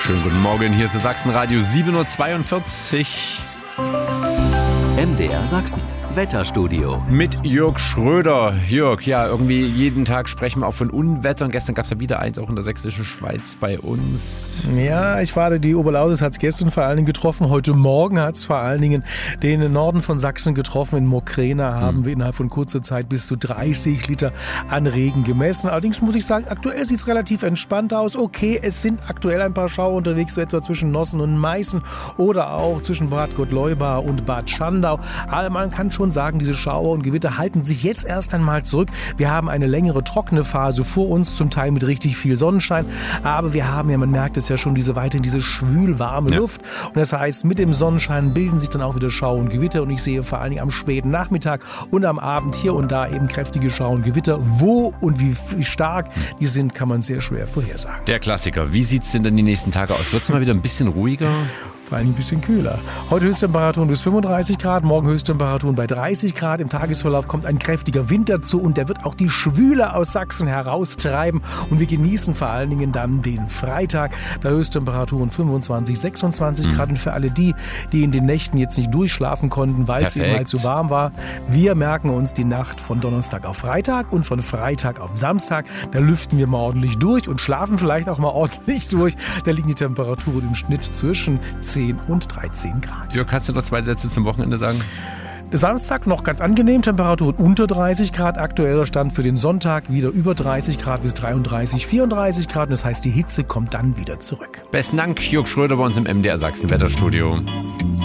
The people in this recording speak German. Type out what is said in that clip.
Schönen guten Morgen, hier ist das Sachsenradio 7:42 Uhr. MDR Sachsen, Wetterstudio. Mit Jörg Schröder. Jörg, ja, irgendwie jeden Tag sprechen wir auch von Unwettern. Gestern gab es ja wieder eins, auch in der sächsischen Schweiz bei uns. Ja, ich warte, die Oberlausitz hat es gestern vor allen Dingen getroffen. Heute Morgen hat es vor allen Dingen den Norden von Sachsen getroffen. In Mokrena haben wir innerhalb von kurzer Zeit bis zu 30 Liter an Regen gemessen. Allerdings muss ich sagen, aktuell sieht es relativ entspannt aus. Okay, es sind aktuell ein paar Schauer unterwegs, so etwa zwischen Nossen und Meißen oder auch zwischen Bad Gottleuba und Bad Schandau. Aber man kann schon sagen, diese Schauer und Gewitter halten sich jetzt erst einmal zurück. Wir haben eine längere trockene Phase vor uns, zum Teil mit richtig viel Sonnenschein. Aber wir haben ja, man merkt es ja schon, weiterhin diese schwülwarme Luft. Und das heißt, mit dem Sonnenschein bilden sich dann auch wieder Schauer und Gewitter. Und ich sehe vor allen Dingen am späten Nachmittag und am Abend hier und da eben kräftige Schauer und Gewitter. Wo und wie stark die sind, kann man sehr schwer vorhersagen. Der Klassiker. Wie sieht es denn dann die nächsten Tage aus? Wird es mal wieder ein bisschen ruhiger? Vor allem ein bisschen kühler. Heute Höchsttemperaturen bis 35 Grad, morgen Höchsttemperaturen bei 30 Grad. Im Tagesverlauf kommt ein kräftiger Wind dazu und der wird auch die Schwüle aus Sachsen heraustreiben. Und wir genießen vor allen Dingen dann den Freitag. Da Höchsttemperaturen 25, 26 Grad. Und für alle die in den Nächten jetzt nicht durchschlafen konnten, weil es eben halt zu warm war, wir merken uns die Nacht von Donnerstag auf Freitag und von Freitag auf Samstag. Da lüften wir mal ordentlich durch und schlafen vielleicht auch mal ordentlich durch. Da liegen die Temperaturen im Schnitt zwischen 10 und 13 Grad. Jörg, kannst du noch 2 Sätze zum Wochenende sagen? Der Samstag noch ganz angenehm, Temperaturen unter 30 Grad. Aktueller Stand für den Sonntag wieder über 30 Grad bis 33, 34 Grad. Das heißt, die Hitze kommt dann wieder zurück. Besten Dank, Jörg Schröder bei uns im MDR Sachsen Wetterstudio.